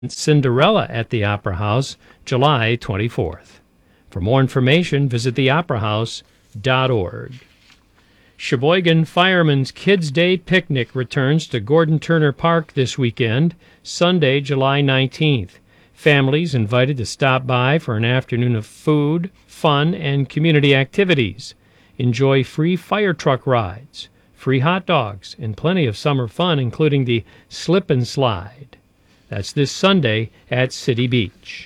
Cinderella at the Opera House, July 24th. For more information, visit theoperahouse.org. Sheboygan Firemen's Kids Day Picnic returns to Gordon Turner Park this weekend, Sunday, July 19th. Families invited to stop by for an afternoon of food, fun, and community activities. Enjoy free fire truck rides, free hot dogs, and plenty of summer fun, including the slip and slide. That's this Sunday at City Beach.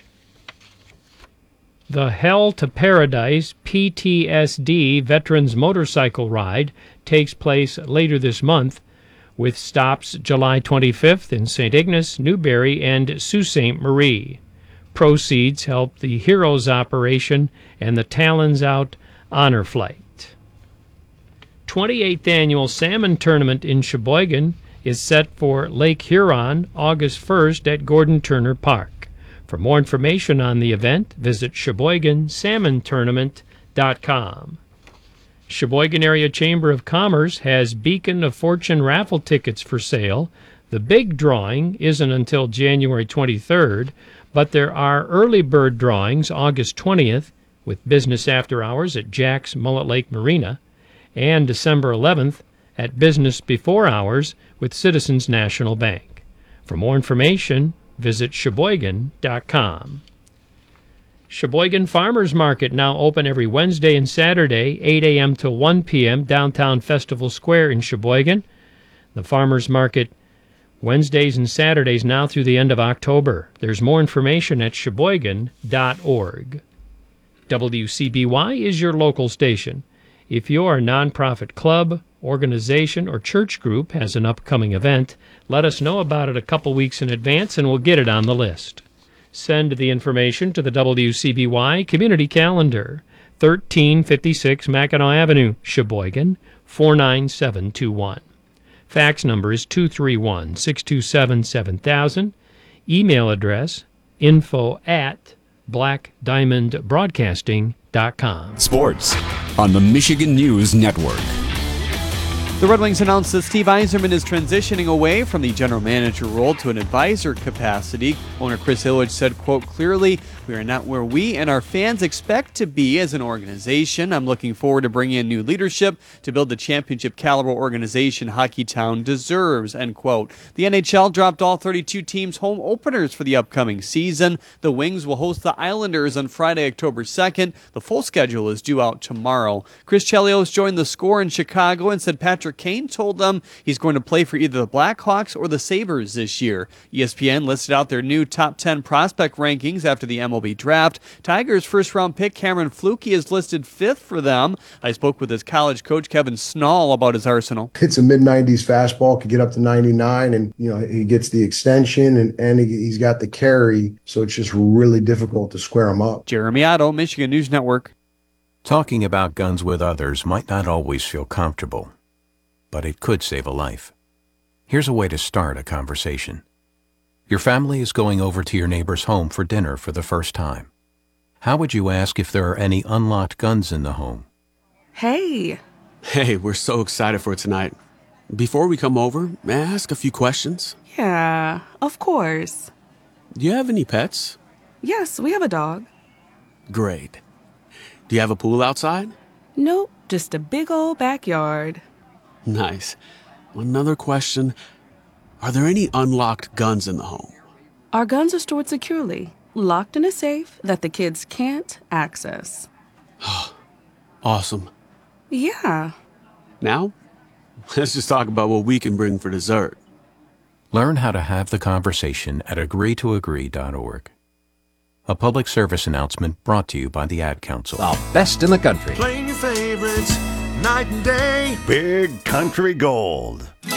The Hell to Paradise PTSD Veterans Motorcycle Ride takes place later this month, with stops July 25th in St. Ignace, Newberry, and Sault Ste. Marie. Proceeds help the Heroes Operation and the Talons Out Honor Flight. 28th Annual Salmon Tournament in Sheboygan is set for Lake Huron August 1st at Gordon Turner Park. For more information on the event, visit SheboyganSalmonTournament.com. Sheboygan Area Chamber of Commerce has Beacon of Fortune raffle tickets for sale. The big drawing isn't until January 23rd, but there are early bird drawings August 20th with business after hours at Jack's Mullet Lake Marina, and December 11th at business before hours with Citizens National Bank. For more information, visit Sheboygan.com. Sheboygan Farmers Market now open every Wednesday and Saturday, 8 a.m. to 1 p.m., downtown Festival Square in Sheboygan. The Farmers Market Wednesdays and Saturdays now through the end of October. There's more information at Sheboygan.org. WCBY is your local station. If your nonprofit club, organization, or church group has an upcoming event, let us know about it a couple weeks in advance and we'll get it on the list. Send the information to the WCBY Community Calendar, 1356 Mackinac Avenue, Sheboygan, 49721. Fax number is 231-627-7000. Email address info@blackdiamondbroadcasting.com. Sports on the Michigan News Network. The Red Wings announced that Steve Yzerman is transitioning away from the general manager role to an advisor capacity. Owner Chris Ilitch said, quote, "Clearly, we are not where we and our fans expect to be as an organization. I'm looking forward to bringing in new leadership to build the championship caliber organization Hockeytown deserves," end quote. The NHL dropped all 32 teams' home openers for the upcoming season. The Wings will host the Islanders on Friday, October 2nd. The full schedule is due out tomorrow. Chris Chelios joined the Score in Chicago and said Patrick Kane told them he's going to play for either the Blackhawks or the Sabres this year. ESPN listed out their new top 10 prospect rankings after the MLB draft. Tigers' first-round pick Cameron Flukie is listed 5th for them. I spoke with his college coach Kevin Snall about his arsenal. It's a mid-90s fastball, could get up to 99, and he gets the extension and he's got the carry, so it's just really difficult to square him up. Jeremy Otto, Michigan News Network. Talking about guns with others might not always feel comfortable, but it could save a life. Here's a way to start a conversation. Your family is going over to your neighbor's home for dinner for the first time. How would you ask if there are any unlocked guns in the home? Hey, we're so excited for tonight. Before we come over, may I ask a few questions? Yeah, of course. Do you have any pets? Yes, we have a dog. Great. Do you have a pool outside? Nope, just a big old backyard. Nice. Another question. Are there any unlocked guns in the home? Our guns are stored securely, locked in a safe that the kids can't access. Awesome. Yeah. Now, let's just talk about what we can bring for dessert. Learn how to have the conversation at agreetoagree.org. A public service announcement brought to you by the Ad Council. The best in the country. Playing your favorites night and day. Big Country Gold.